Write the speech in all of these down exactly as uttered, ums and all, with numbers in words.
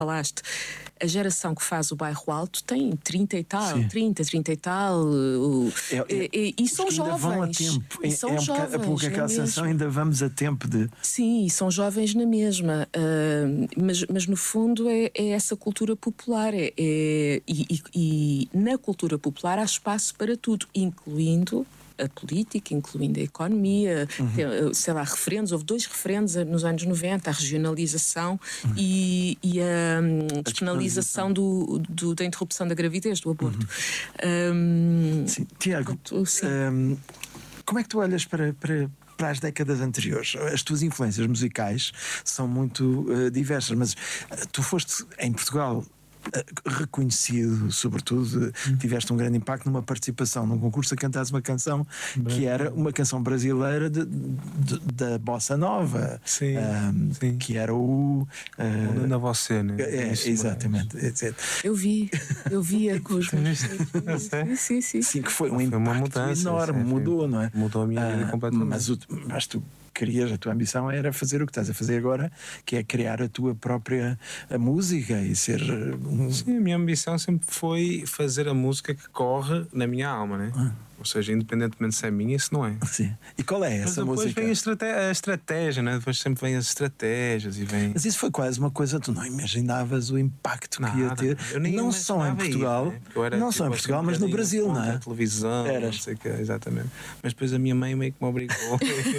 falaste, a geração que faz o Bairro Alto tem trinta e tal, Sim. trinta, trinta e tal, uh, É, é, e, e são ainda jovens. vão a tempo. E É, são é um jovens. bocado, porque aquela sensação ainda vamos a tempo de. Sim, e são jovens na mesma, uh, mas, mas no fundo é, é essa cultura popular, é, é, e, e, e na cultura popular há espaço para tudo, incluindo a política, incluindo a economia, Uhum. tem, sei lá, referendos, houve dois referendos nos anos noventa, a regionalização uhum. e, e a, a despenalização do, do, da interrupção da gravidez, do aborto. Uhum. Um, sim. Tiago, sim. Um, como é que tu olhas para, para, para as décadas anteriores? As tuas influências musicais são muito uh, diversas, mas uh, tu foste em Portugal reconhecido, sobretudo, hum. tiveste um grande impacto numa participação num concurso a cantares uma canção que era uma canção brasileira de, de, da Bossa Nova. Sim, um, sim. Que era o uh, na você, né? É, exatamente. Eu vi, eu vi a Cosmos. sim, sim, sim. Sim, que foi um foi impacto uma mudança, enorme, sim, mudou, não é? Mudou a minha vida uh, completamente. Mas, o, mas tu querias, a tua ambição era fazer o que estás a fazer agora, que é criar a tua própria a música e ser um... Sim, a minha ambição sempre foi fazer a música que corre na minha alma, né? Ah. Ou seja, independentemente se é minha, se não é. Sim. E qual é essa Mas depois música? Depois vem a estratégia, a estratégia, né? Depois sempre vem as estratégias e vem... Mas isso foi quase uma coisa, tu não imaginavas o impacto que Nada, ia ter, não só em Portugal, ir, né? era, não tipo, só em Portugal, mas no Brasil, não é? Televisão, Eras. não sei o que, exatamente. Mas depois a minha mãe meio que me obrigou.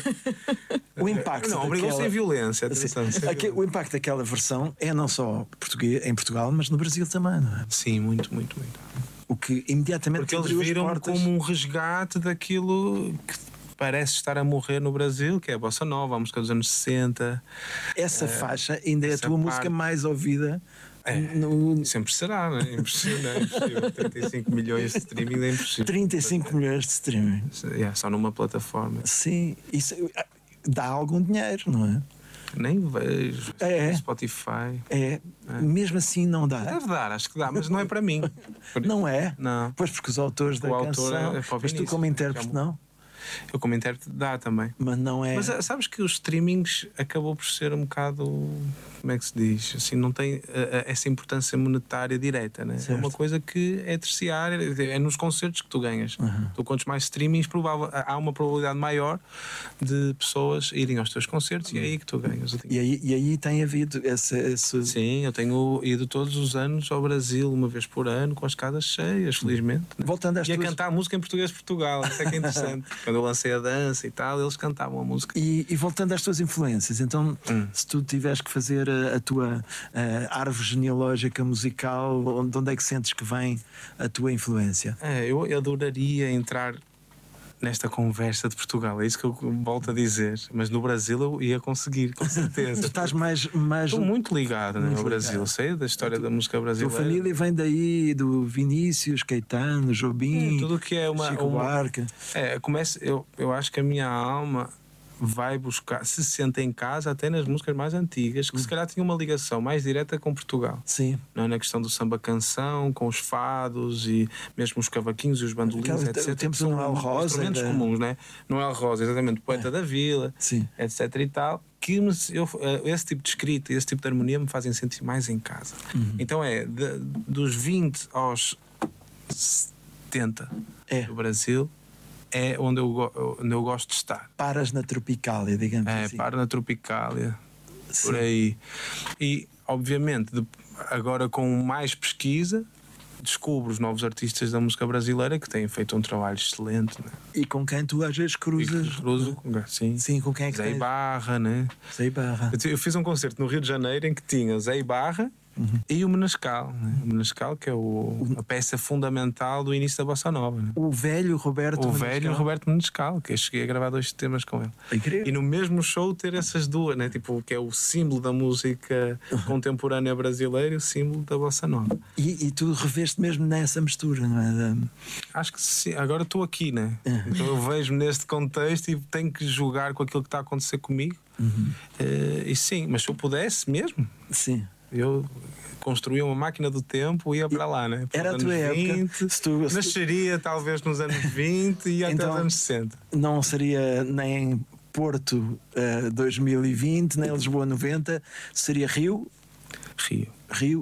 O impacto não, obrigou daquela... sem violência, atenção, assim, sem aqui, violência. O impacto daquela versão é não só português, em Portugal, mas no Brasil também, não é? Sim, muito, muito, muito. O que imediatamente porque eles viram como um resgate daquilo que parece estar a morrer no Brasil, que é a Bossa Nova, a música dos anos sessenta. Essa é, faixa ainda é a tua parte... música mais ouvida. É, no... Sempre será, não é? Impressionante. trinta e cinco milhões de streaming é impossível. trinta e cinco milhões de streaming. É, só numa plataforma. Sim, isso dá algum dinheiro, não é? Nem vejo. É. Spotify. É. é. Mesmo assim não dá. Deve dar, acho que dá, mas não é para mim. Não é? Não. Pois porque os autores o da autor canção... É, é mas tu como intérprete não? Eu como intérprete dá também. Mas não é... Mas sabes que os streamings acabou por ser um bocado... Como é que se diz? Assim, não tem uh, essa importância monetária direta, né? É uma coisa que é terciária, é nos concertos que tu ganhas. Uhum. Tu quantos mais streamings, provável, há uma probabilidade maior de pessoas irem aos teus concertos uhum. e é aí que tu ganhas. E aí, e aí tem havido esse, esse... Sim, eu tenho ido todos os anos ao Brasil, uma vez por ano, com as casas cheias, felizmente. Né? Voltando às e a tuas... cantar música em português de Portugal, isso é que é interessante. Quando eu lancei a dança e tal, eles cantavam a música. E, e voltando às tuas influências, então, hum. se tu tiveres que fazer a, a tua a árvore genealógica musical, onde, onde é que sentes que vem a tua influência? É, eu, eu adoraria entrar nesta conversa de Portugal, é isso que eu volto a dizer, mas no Brasil eu ia conseguir, com certeza. Tu estás mais... mais... Estou muito ligado muito né, ao Brasil, ligado. Sei da história tu, da música brasileira. A tua família vem daí, do Vinícius, Caetano, Jobim, é, tudo que é uma... Chico uma Buarque. É, começa, eu, eu acho que a minha alma vai buscar, se sente em casa até nas músicas mais antigas, que hum. se calhar tinham uma ligação mais direta com Portugal. Sim. Não é? Na questão do samba-canção, com os fados e mesmo os cavaquinhos e os bandolins, Aquela, etcétera. Temos o Noel Rosa. Instrumentos ainda... comuns, né? Noel Rosa, exatamente, poeta é. da vila, Sim. etc e tal. Que me, eu, esse tipo de escrita, esse tipo de harmonia me fazem sentir mais em casa. Uhum. Então é, de, dos vinte aos setenta é. do Brasil, é onde eu, onde eu gosto de estar. Paras na Tropicália, digamos é, assim. É, paro na Tropicália, Sim. por aí. E, obviamente, de, agora com mais pesquisa, descubro os novos artistas da música brasileira que têm feito um trabalho excelente. Né? E com quem tu às vezes cruzas? E cruzo, sim. Sim, com quem é que Zé Ibarra, né? Zé Ibarra. Eu, eu fiz um concerto no Rio de Janeiro em que tinha Zé Ibarra, uhum. e o Menescal, né? O Menescal, que é o, a peça fundamental do início da Bossa Nova. Né? O velho Roberto O Menescal. velho Roberto Menescal, que eu cheguei a gravar dois temas com ele. Incrível. E no mesmo show ter essas duas, né? Tipo, que é o símbolo da música uhum. contemporânea brasileira e o símbolo da Bossa Nova. E, e tu reveste mesmo nessa mistura, não é? Da... Acho que sim. Agora estou aqui, né? Uhum. Então eu vejo-me neste contexto e tenho que jogar com aquilo que está a acontecer comigo. Uhum. Uh, e sim, mas se eu pudesse mesmo... Sim. Eu construía uma máquina do tempo e ia para lá, né? Era a tua época. Se tu, se nasceria tu... talvez nos anos vinte e então, até os anos sessenta. Não seria nem Porto uh, dois mil e vinte, nem Lisboa noventa, seria Rio? Rio. Rio